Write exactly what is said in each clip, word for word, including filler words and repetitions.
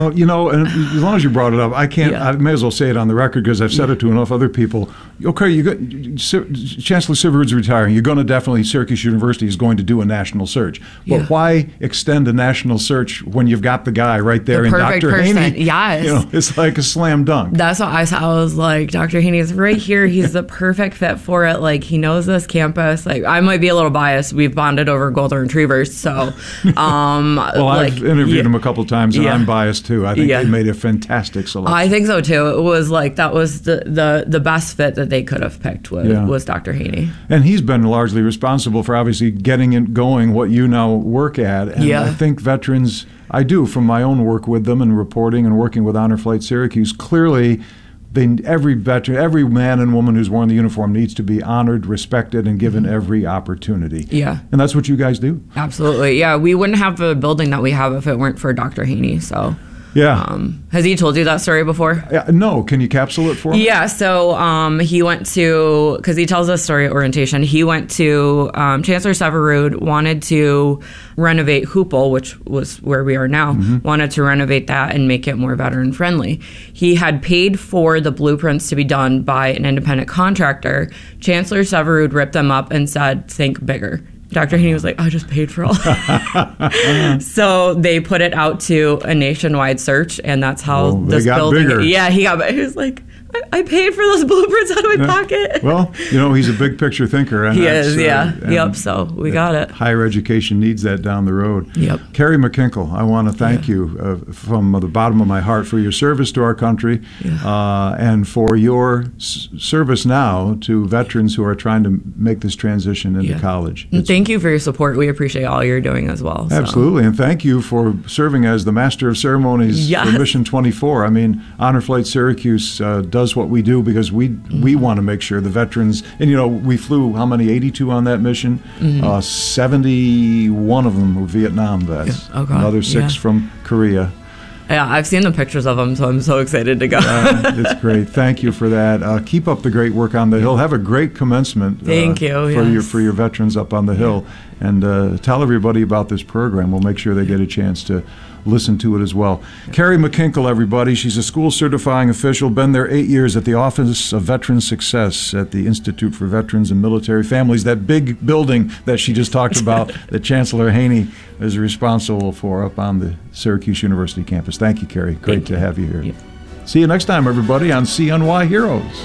Well, you know, and as long as you brought it up, I can't. Yeah. I may as well say it on the record because I've said yeah. it to enough other people. Okay, you got Chancellor Syverud's retiring. You're going to definitely Syracuse University is going to do a national search. But yeah. why extend a national search when you've got the guy right there the in perfect Doctor person. Haney? Yes, you know, it's like a slam dunk. That's what I saw. I was like, Doctor Haney is right here. He's the perfect fit for it. Like he knows this campus. Like I might be a little biased. We've bonded over golden retrievers, so. Um, well, like, I've interviewed yeah. him a couple times, and yeah. I'm biased too. I think yeah. they made a fantastic selection. I think so too. It was like that was the, the, the best fit that they could have picked was, yeah. was Doctor Haney. And he's been largely responsible for obviously getting it going what you now work at. And yeah. I think veterans, I do from my own work with them and reporting and working with Honor Flight Syracuse, clearly they, every veteran, every man and woman who's worn the uniform needs to be honored, respected, and given every opportunity. Yeah. And that's what you guys do. Absolutely. Yeah. We wouldn't have the building that we have if it weren't for Doctor Haney. So. Yeah. Um, has he told you that story before? Uh, no. Can you capsule it for me? Yeah. So um, he went to, because he tells us story at orientation, he went to, um, Chancellor Syverud wanted to renovate Hoople, which was where we are now, mm-hmm. wanted to renovate that and make it more veteran friendly. He had paid for the blueprints to be done by an independent contractor. Chancellor Syverud ripped them up and said, think bigger. Doctor Haney was like, I just paid for all that. So they put it out to a nationwide search, and that's how well, this got building. Bigger. Yeah, he got. He was like, I, I paid for those blueprints out of my yeah. pocket. Well, you know, he's a big picture thinker. And he is, uh, yeah. Yep, so we got it. Higher education needs that down the road. Yep. Carrie McKinkle, I want to thank yeah. you uh, from the bottom of my heart for your service to our country yeah. uh, and for your s- service now to veterans who are trying to make this transition into yeah. college. And thank you for your support. We appreciate all you're doing as well. So. Absolutely, and thank you for serving as the Master of Ceremonies yes. for Mission twenty-four. I mean, Honor Flight Syracuse uh, does what we do because we mm-hmm. we want to make sure the veterans, and you know, we flew how many, eighty-two on that mission? Mm-hmm. Uh, seventy-one of them were Vietnam vets, yeah. oh, God. another six yeah. from Korea. Yeah, I've seen the pictures of them, so I'm so excited to go. uh, it's great. Thank you for that. Uh, keep up the great work on the Hill. Have a great commencement. Thank uh, you. For yes. your for your veterans up on the Hill, and uh, tell everybody about this program. We'll make sure they get a chance to listen to it as well. Carrie McKinkle, everybody. She's a school certifying official, been there eight years at the Office of Veteran Success at the Institute for Veterans and Military Families, that big building that she just talked about that Chancellor Haney is responsible for up on the Syracuse University campus. Thank you, Carrie. Great Thank to you. have you here. Yep. See you next time, everybody, on C N Y Heroes.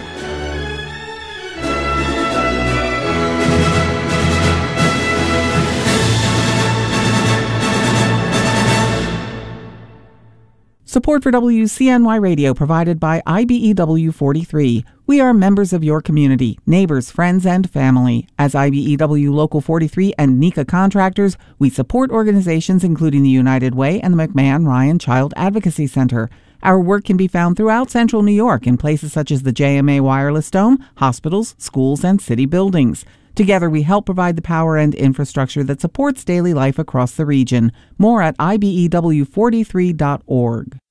Support for W C N Y Radio provided by I B E W forty-three. We are members of your community, neighbors, friends, and family. As I B E W Local forty-three and NECA contractors, we support organizations including the United Way and the McMahon Ryan Child Advocacy Center. Our work can be found throughout Central New York in places such as the J M A Wireless Dome, hospitals, schools, and city buildings. Together, we help provide the power and infrastructure that supports daily life across the region. More at I B E W forty-three dot org.